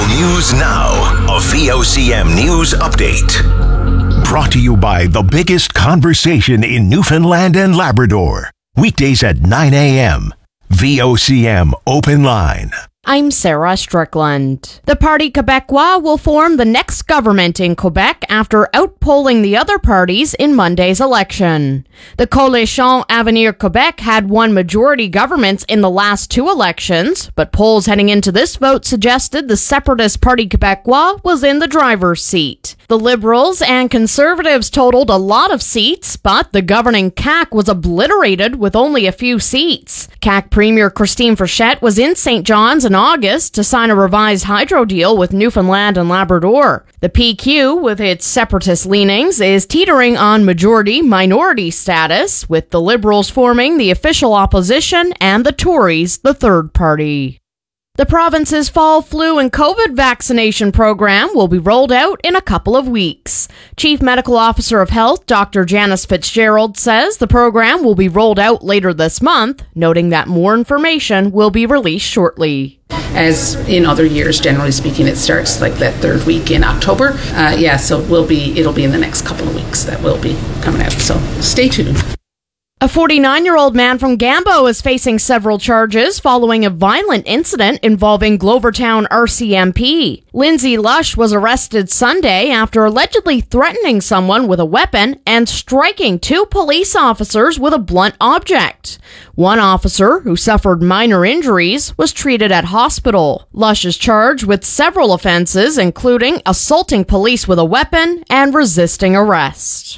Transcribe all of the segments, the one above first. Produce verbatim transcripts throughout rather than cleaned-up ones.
news now. A V O C M News Update. Brought to you by the biggest conversation in Newfoundland and Labrador. Weekdays at nine a.m. V O C M Open Line. I'm Sarah Strickland. The Parti Québécois will form the next government in Quebec after outpolling the other parties in Monday's election. The Coalition Avenir Québec had won majority governments in the last two elections, but polls heading into this vote suggested the separatist Parti Québécois was in the driver's seat. The Liberals and Conservatives totaled a lot of seats, but the governing C A Q was obliterated with only a few seats. C A Q Premier Christine Frechette was in Saint John's in August to sign a revised hydro deal with Newfoundland and Labrador. The P Q, with its separatist leanings, is teetering on majority-minority status, with the Liberals forming the official opposition and the Tories the third party. The province's fall flu and COVID vaccination program will be rolled out in a couple of weeks. Chief Medical Officer of Health, Doctor Janice Fitzgerald, says the program will be rolled out later this month, noting that more information will be released shortly. As in other years, generally speaking, it starts like that third week in October. Uh, yeah, so it will be, it'll be in the next couple of weeks that will be coming out. So stay tuned. A forty-nine-year-old man from Gambo is facing several charges following a violent incident involving Glovertown R C M P. Lindsay Lush was arrested Sunday after allegedly threatening someone with a weapon and striking two police officers with a blunt object. One officer, who suffered minor injuries, was treated at hospital. Lush is charged with several offenses, including assaulting police with a weapon and resisting arrest.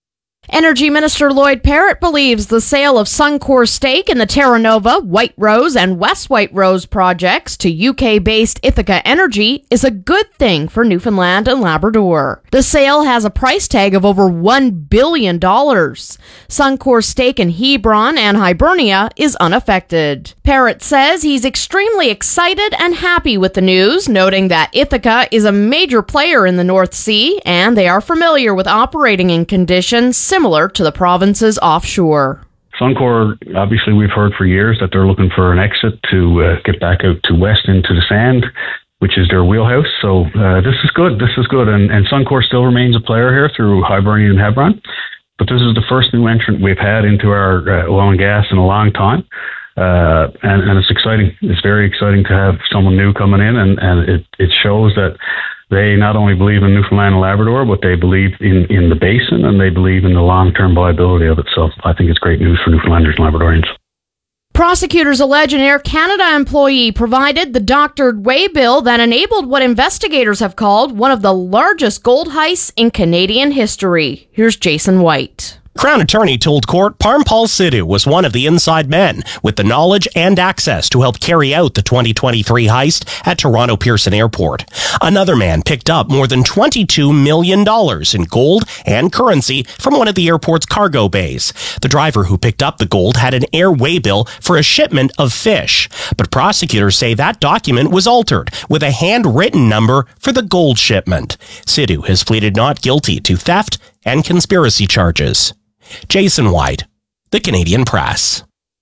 Energy Minister Lloyd Parrott believes the sale of Suncor's stake in the Terra Nova, White Rose, and West White Rose projects to U K-based Ithaca Energy is a good thing for Newfoundland and Labrador. The sale has a price tag of over one billion dollars. Suncor's stake in Hebron and Hibernia is unaffected. Parrott says he's extremely excited and happy with the news, noting that Ithaca is a major player in the North Sea and they are familiar with operating in conditions similar to the province's offshore. Suncor, obviously we've heard for years that they're looking for an exit to uh, get back out to west into the sand, which is their wheelhouse. So uh, this is good, this is good. And, and Suncor still remains a player here through Hibernia and Hebron. But this is the first new entrant we've had into our uh, oil and gas in a long time. Uh, and, and it's exciting. It's very exciting to have someone new coming in, and, and it, it shows that they not only believe in Newfoundland and Labrador, but they believe in, in the basin, and they believe in the long-term viability of it. So I think it's great news for Newfoundlanders and Labradorians. Prosecutors allege an Air Canada employee provided the doctored waybill that enabled what investigators have called one of the largest gold heists in Canadian history. Here's Jason White. Crown Attorney told court Parmpal Sidhu was one of the inside men with the knowledge and access to help carry out the twenty twenty-three heist at Toronto Pearson Airport. Another man picked up more than twenty-two million dollars in gold and currency from one of the airport's cargo bays. The driver who picked up the gold had an air waybill for a shipment of fish, but prosecutors say that document was altered with a handwritten number for the gold shipment. Sidhu has pleaded not guilty to theft and conspiracy charges. Jason White, The Canadian Press.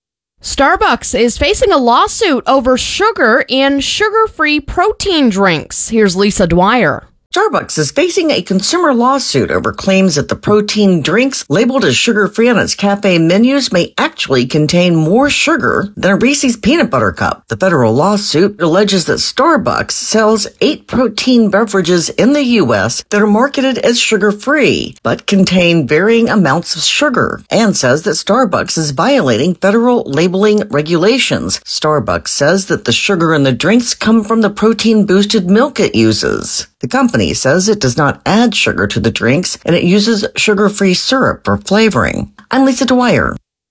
Starbucks is facing a lawsuit over sugar in sugar-free protein drinks. Here's Lisa Dwyer. Starbucks is facing a consumer lawsuit over claims that the protein drinks labeled as sugar-free on its cafe menus may actually contain more sugar than a Reese's peanut butter cup. The federal lawsuit alleges that Starbucks sells eight protein beverages in the U S that are marketed as sugar-free, but contain varying amounts of sugar, and says that Starbucks is violating federal labeling regulations. Starbucks says that the sugar in the drinks come from the protein-boosted milk it uses. The company says it does not add sugar to the drinks, and it uses sugar-free syrup for flavoring. I'm Lisa Dwyer.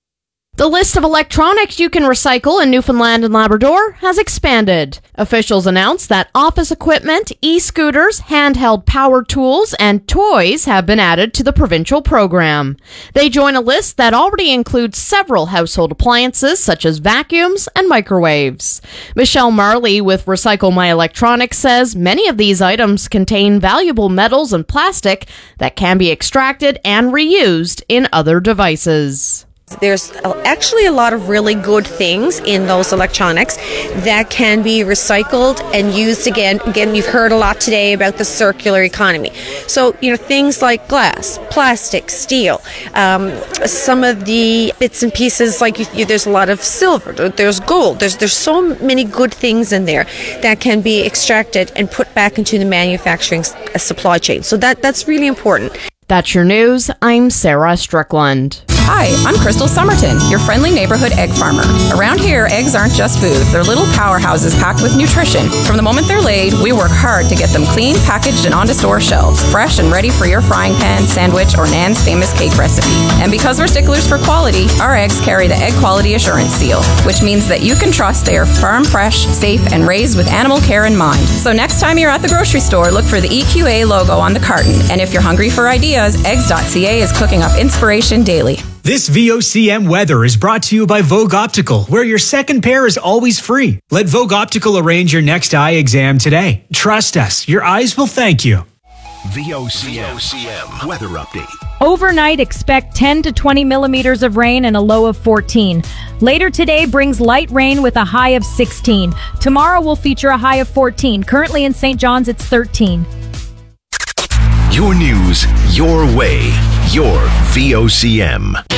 The list of electronics you can recycle in Newfoundland and Labrador has expanded. Officials announced that office equipment, e-scooters, handheld power tools, and toys have been added to the provincial program. They join a list that already includes several household appliances such as vacuums and microwaves. Michelle Marley with Recycle My Electronics says many of these items contain valuable metals and plastic that can be extracted and reused in other devices. There's actually a lot of really good things in those electronics that can be recycled and used again. Again, you've heard a lot today about the circular economy. So, you know, things like glass, plastic, steel, um, some of the bits and pieces, like you, you, there's a lot of silver, there's gold, there's, there's so many good things in there that can be extracted and put back into the manufacturing supply chain. So that, that's really important. That's your news. I'm Sarah Strickland. Hi, I'm Crystal Somerton, your friendly neighborhood egg farmer. Around here, eggs aren't just food. They're little powerhouses packed with nutrition. From the moment they're laid, we work hard to get them clean, packaged, and onto store shelves, fresh and ready for your frying pan, sandwich, or Nan's famous cake recipe. And because we're sticklers for quality, our eggs carry the Egg Quality Assurance Seal, which means that you can trust they are farm fresh, safe, and raised with animal care in mind. So next time you're at the grocery store, look for the E Q A logo on the carton. And if you're hungry for ideas, eggs dot c a is cooking up inspiration daily. This V O C M weather is brought to you by Vogue Optical, where your second pair is always free. Let Vogue Optical arrange your next eye exam today. Trust us, your eyes will thank you. V O C M weather update. Overnight, expect ten to twenty millimeters of rain and a low of fourteen. Later today brings light rain with a high of sixteen. Tomorrow will feature a high of fourteen. Currently in Saint John's, it's thirteen. Your news, your way, your V O C M.